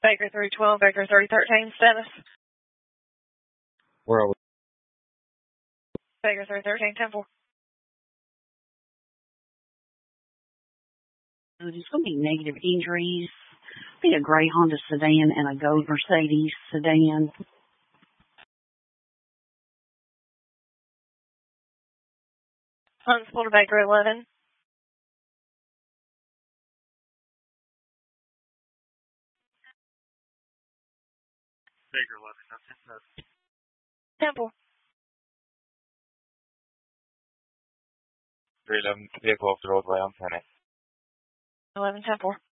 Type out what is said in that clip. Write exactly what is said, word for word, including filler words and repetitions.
Baker three twelve, Baker thirty thirteen, status. Where are we? Baker three thirteen, Temple. There's going to be negative injuries. Be a gray Honda sedan and a gold Mercedes sedan. Huntsville to Baker eleven. Baker eleven, nothing. nothing. Temple. three eleven, vehicle off the roadway on ten. eleven, Temple.